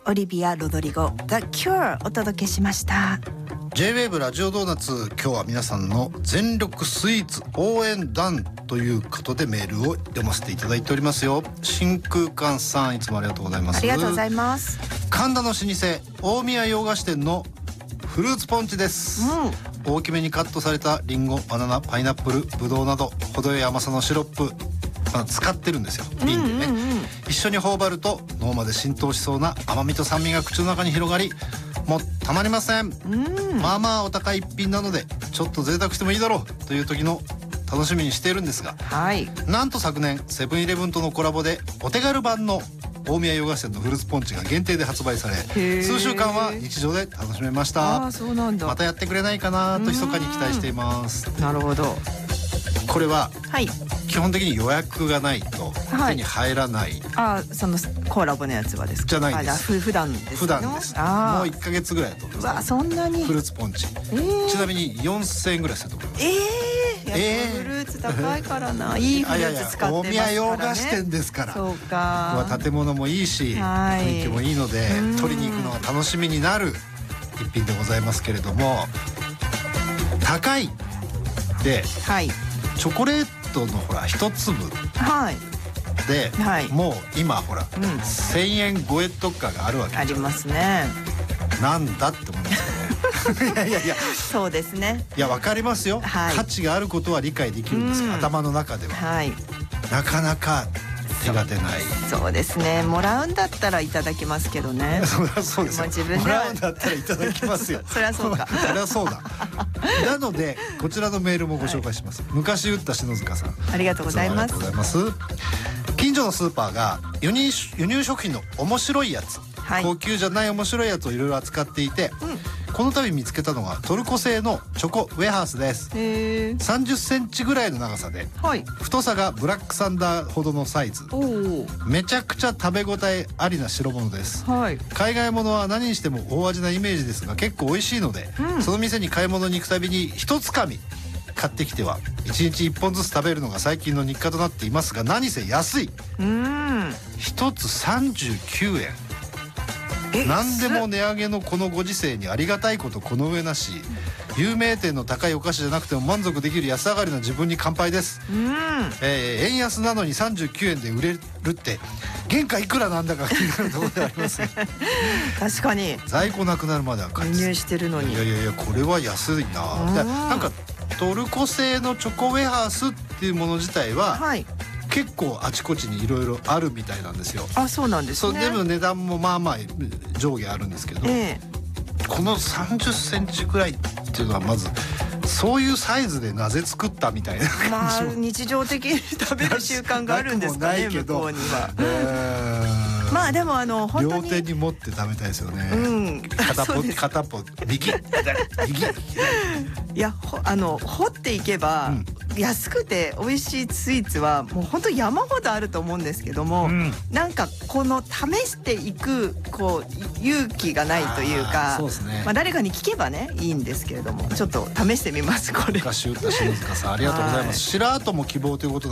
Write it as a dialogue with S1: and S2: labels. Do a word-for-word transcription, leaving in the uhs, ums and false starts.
S1: オリビア・ロドリゴ The Cure お届けしました。
S2: ジェイウェーブ ラジオドーナツ、今日は皆さんの全力スイーツ応援団ということでメールを読ませていただいておりますよ。真空館さん、いつもありがとうございます。
S1: ありがとうございます。
S2: 神田の老舗大宮洋菓子店のフルーツポンチです、うん、大きめにカットされたリンゴ、バナナ、パイナップル、ブドウなど程よい甘さのシロップ、まあ、使ってるんですよ、瓶でね、うんうんうん、一緒に頬張ると脳まで浸透しそうな甘みと酸味が口の中に広がり、もうたまりません、うん、まあまあお高い一品なのでちょっと贅沢してもいいだろうという時の楽しみにしているんですが、はい、なんと昨年セブンイレブンとのコラボでお手軽版の大宮洋菓子店のフルーツポンチが限定で発売され、数週間は日常で楽しめました。
S1: あ、そうなんだ。ま
S2: たやってくれないかなと密かに期待しています。
S1: なるほど。
S2: これは、はい、基本的に予約がないと手に入らない、
S1: はい、あ、そのコラボのやつはですか？
S2: じゃないです。
S1: ふ普段です、ね、
S2: 普段です。もういっかげつぐらいだと思います。
S1: うわ、そんなに
S2: フルーツポンチ、えー、ちなみによんせんえんぐらいすると思います。
S1: えーえー、フルーツ高いからな。いいフルーツ使ってますからね。大宮洋菓子店ですから。そうか。建物もいいし、雰囲気もいいので取りに行くのが楽しみになる一品でございますけれども、高いで、はい、チョコレートのほら一粒、はい、で、はい、もう今ほら、うん、せんえん超えとかがあるわけです。 ありますね。
S2: なんだって思いますよね。いやいやいや、
S1: そうですね。
S2: いや、わかりますよ、はい、価値があることは理解できるんです、うん、頭の中では、はい、なかなか手が出ない。
S1: そうですね。もらうんだったらいただきますけどね。
S2: そりゃそうですよ。自分でもらうんだったらいただきますよ。
S1: そりゃそうか。
S2: そりゃそうだ。なのでこちらのメールもご紹介します、はい、昔打った篠塚さん、
S1: ありがとうございます。
S2: ありがとうございます。近所のスーパーが輸入、輸入食品の面白いやつ、はい、高級じゃない面白いやつをいろいろ扱っていて、うん、この度見つけたのがトルコ製のチョコウェハースです。へー、さんじゅっセンチぐらいの長さで、はい、太さがブラックサンダーほどのサイズ、めちゃくちゃ食べ応えありな代物です、はい、海外物は何にしても大味なイメージですが結構美味しいので、うん、その店に買い物に行くたびに一つかみ買ってきてはいちにちいっぽんずつ食べるのが最近の日課となっていますが、何せ安い。うん、ひとつさんじゅうきゅうえん。何でも値上げのこのご時世にありがたいことこの上なし、有名店の高いお菓子じゃなくても満足できる安上がりな自分に乾杯です、うん、えー、円安なのにさんじゅうきゅうえんで売れるって原価いくらなんだか気になるところであります
S1: 確かに
S2: 在庫なくなるまでは
S1: 輸入してるのに、
S2: いやいやいや、これは安いな。なんかトルコ製のチョコウェハースっていうもの自体は、はい、結構あちこちにいろいろあるみたいなんですよ。
S1: あ、そうなんですね。
S2: そう、でも値段もまあまあ上下あるんですけど、えー、このさんじゅっセンチくらいっていうのはまずそういうサイズでなぜ作ったみたいな感じも、
S1: まあ、日常的に食べる習慣があるんですかね、向こうには。えーまあでもあの本当に
S2: 両手に持って食べたいですよね、うん、片っぽ片っぽ右右
S1: いや、あの掘っていけば、うん、安くて美味しいスイーツはもう本当山ほどあると思うんですけども、うん、なんかこの試していくこう勇気がないというか、そうですね、まあ誰かに聞けばねいいんですけれども、ちょっと試してみますこれ。
S2: 昔打った篠塚さん、ありがとうございます。白跡も希望ということ